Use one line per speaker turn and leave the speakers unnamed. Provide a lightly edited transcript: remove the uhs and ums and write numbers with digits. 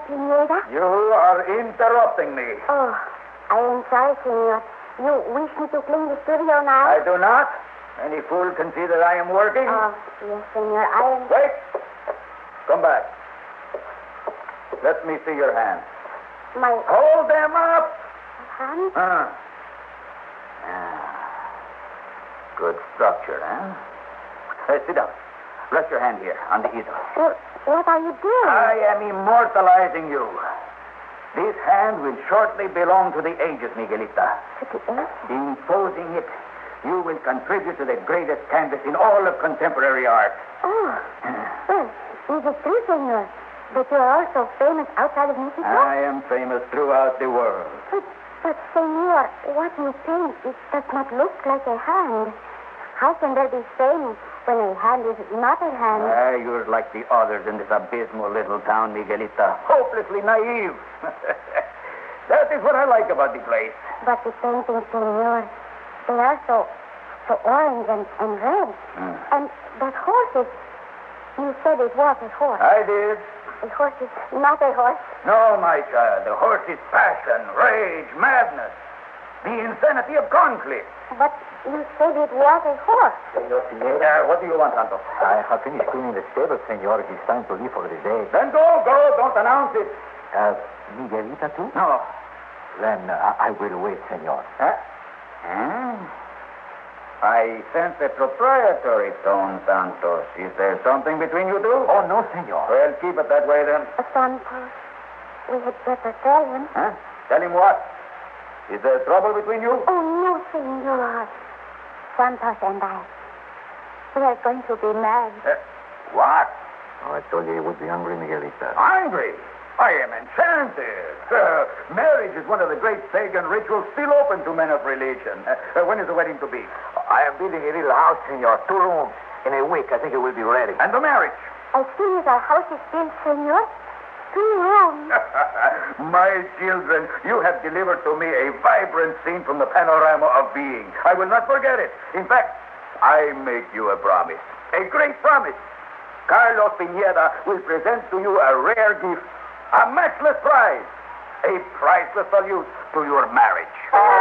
Pineda?
You are interrupting me.
Oh, I am sorry, senor. You wish me to clean the studio now?
I do not. Any fool can see that I am working.
Oh, yes, senor. I am...
Wait. Come back. Let me see your hands.
My
Hold them up.
hand?
Good structure, huh? Sit down. Rest your hand here on the easel.
What are you doing?
I am immortalizing you. This hand will shortly belong to the ages, Miguelita.
To the ages?
In posing it, you will contribute to the greatest canvas in all of contemporary art.
Oh. Well, is it true, senor, that you are also famous outside of Mexico?
I am famous throughout the world.
But, senor, what you paint, it does not look like a hand. How can there be fame when a hand is not a hand?
You're like the others in this abysmal little town, Miguelita. Hopelessly naive. That is what I like about the place.
But the paintings, senor, they are so orange and red. And that horse you said it was a horse.
I did.
A horse is not a horse.
No, my child. The horse is passion, rage, madness. The insanity of conflict.
But you said it was a horse.
Senor Pineda.
What do you want, Santos?
I have finished cleaning the stable, senor. It is time to leave for the day.
Then go. Don't announce it.
Miguelita, too?
No.
Then I will wait, senor.
I sense a proprietary tone, Santos. Is there something between you two?
Oh, no, senor.
Well, keep it that way, then.
Santos, we had better tell him.
Huh? Tell him what? Is there trouble between you?
Oh, no, senor. Santos and I, we are going to be married.
What?
Oh, I told you he would be hungry, Miguelita.
Angry? I am enchanted. Marriage is one of the great pagan rituals still open to men of religion. When is the wedding to be?
I am building a little house, senor. 2 rooms. In a week, I think it will be ready.
And the marriage?
As soon as our house is built, senor, 2 rooms.
My children, you have delivered to me a vibrant scene from the panorama of being. I will not forget it. In fact, I make you a promise. A great promise. Carlos Pineda will present to you a rare gift. A matchless prize. A priceless salute to your marriage.